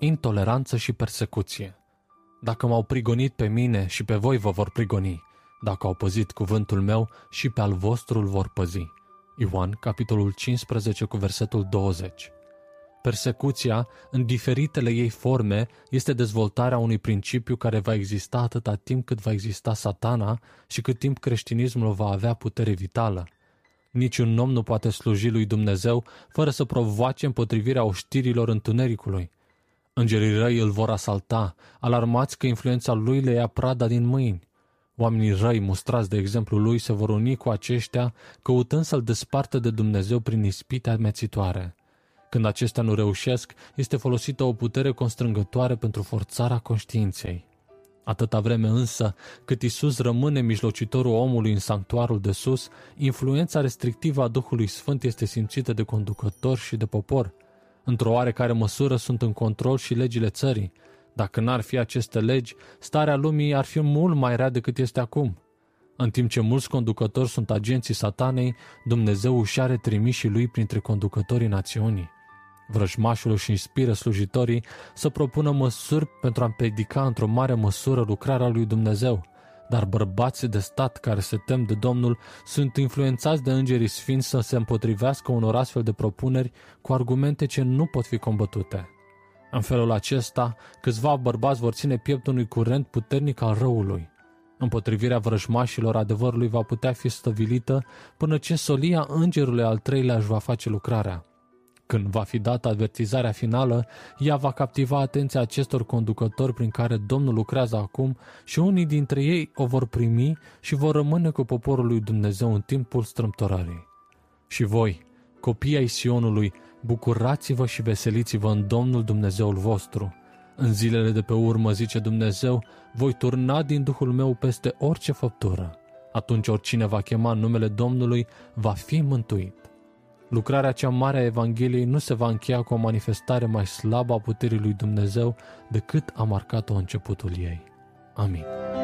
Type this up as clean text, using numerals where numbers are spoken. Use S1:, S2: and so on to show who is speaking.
S1: intoleranță și persecuție. Dacă m-au prigonit pe mine, și pe voi vă vor prigoni. Dacă au păzit cuvântul meu, și pe al vostru îl vor păzi. Ioan, capitolul 15, cu versetul 20. Persecuția, în diferitele ei forme, este dezvoltarea unui principiu care va exista atâta timp cât va exista Satana și cât timp creștinismul va avea putere vitală. Niciun om nu poate sluji lui Dumnezeu fără să provoace împotrivirea oștirilor întunericului. Îngerii răi îl vor asalta, alarmați că influența lui le ia prada din mâini. Oamenii răi, mustrați de exemplu lui, se vor uni cu aceștia, căutând să-l despartă de Dumnezeu prin ispite amețitoare. Când acestea nu reușesc, este folosită o putere constrângătoare pentru forțarea conștiinței. Atâta vreme însă, cât Iisus rămâne mijlocitorul omului în sanctuarul de sus, influența restrictivă a Duhului Sfânt este simțită de conducători și de popor. Într-o oarecare măsură sunt în control și legile țării. Dacă n-ar fi aceste legi, starea lumii ar fi mult mai rea decât este acum. În timp ce mulți conducători sunt agenții Satanei, Dumnezeu își are trimișii lui printre conducătorii națiunii. Vrăjmașul își inspiră slujitorii să propună măsuri pentru a împiedica într-o mare măsură lucrarea lui Dumnezeu, dar bărbații de stat care se tem de Domnul sunt influențați de îngerii sfinți să se împotrivească unor astfel de propuneri cu argumente ce nu pot fi combătute. În felul acesta, câțiva bărbați vor ține piept unui curent puternic al răului. Împotrivirea vrăjmașilor adevărului va putea fi stăvilită până ce solia îngerului al treilea își va face lucrarea. Când va fi dată avertizarea finală, ea va captiva atenția acestor conducători prin care Domnul lucrează acum și unii dintre ei o vor primi și vor rămâne cu poporul lui Dumnezeu în timpul strâmtorării. Și voi, copii ai Sionului, bucurați-vă și veseliți-vă în Domnul Dumnezeul vostru. În zilele de pe urmă, zice Dumnezeu, voi turna din Duhul meu peste orice făptură. Atunci oricine va chema numele Domnului va fi mântuit. Lucrarea cea mare a Evangheliei nu se va încheia cu o manifestare mai slabă a puterii lui Dumnezeu decât a marcat-o începutul ei. Amin.